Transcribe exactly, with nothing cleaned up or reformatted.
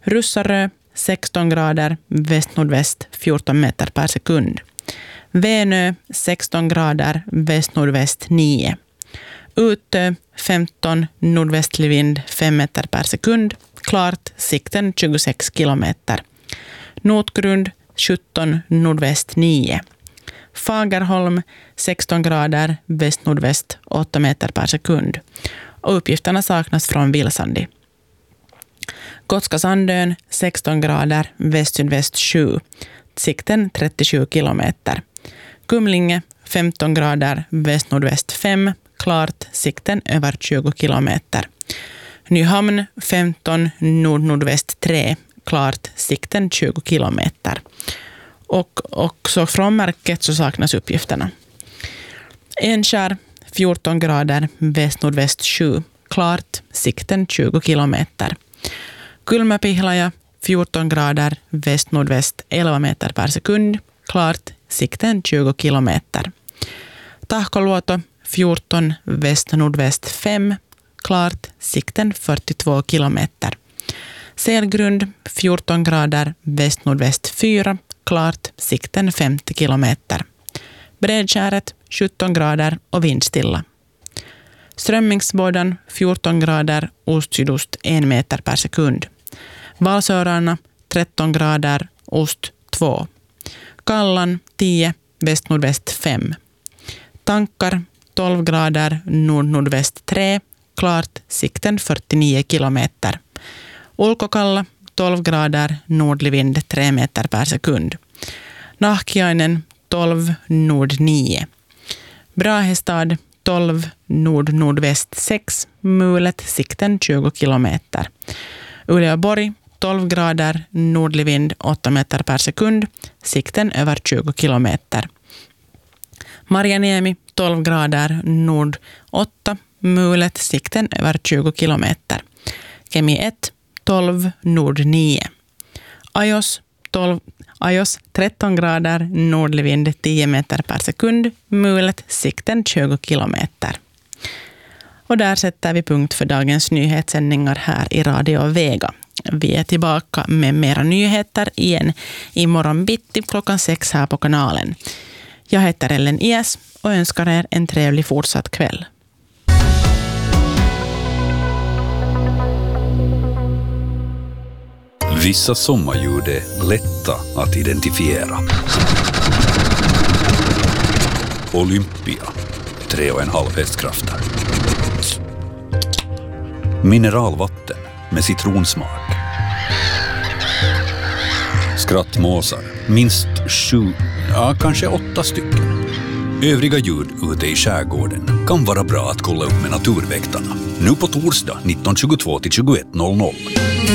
Russarö sexton grader väst-nordväst fjorton meter per sekund. Vänö sexton grader väst-nordväst nio. Utö femton nordvästlig vind fem meter per sekund. Klart sikten tjugosex kilometer. Notgrund sjutton nordväst nio. Fagerholm sexton grader väst-nordväst åtta meter per sekund. Och uppgifterna saknas från Vilsandi. Gotska Sandön sexton grader väst-sydväst sju. Sikten trettiosju kilometer. Kumlinge femton grader väst-nordväst fem. Klart sikten över tjugo kilometer. Nyhamn femton nord-nordväst tre. Klart sikten tjugo kilometer. Och också från märket så saknas uppgifterna. Enskär fjorton grader väst-nordväst sju. Klart sikten tjugo kilometer. Kulmapihlaja fjorton grader väst-nordväst elva meter per sekund. Klart sikten tjugo kilometer. Tahkoluoto fjorton väst-nordväst fem. Klart sikten fyrtiotvå kilometer. Selgrund fjorton grader väst-nordväst fyra. Klart sikten femtio kilometer. Bredskäret sjutton grader och vindstilla. Strömmingsbådan fjorton grader ost-sydost en meter per sekund. Valsörarna tretton grader ost två. Kallan tio väst-nordväst fem. Tankar tolv grader nord-nordväst tre. Klart sikten fyrtionio kilometer. Ulkokalla tolv grader nordlig vind tre meter per sekund. Nahkiainen tolv nord nio. Brahestad tolv nord-nordväst sex. Mulet sikten tjugo kilometer. Uleåborg tolv grader nordlig vind åtta meter per sekund. Sikten över tjugo kilometer. Marjaniemi tolv grader nord åtta. Mulet sikten över tjugo kilometer. Kemi ett tolv nord nio. Ajos tolv Ajos tretton grader nordlig vind tio meter per sekund. Mulet sikten tjugo kilometer. Och där sätter vi punkt för dagens nyhetssändningar här i Radio Vega. Vi är tillbaka med mera nyheter igen imorgon bitti klockan sex här på kanalen. Jag heter Ellen Ies och önskar er en trevlig fortsatt kväll. Vissa sommarljud är lätta att identifiera. Olympia, tre och en halv hästkrafter. Mineralvatten med citronsmak. Skrattmåsar, minst sju, ja kanske åtta stycken. Övriga ljud ute i skärgården kan vara bra att kolla upp med Naturväktarna. Nu på torsdag nitton tjugotvå till tjugoett noll noll.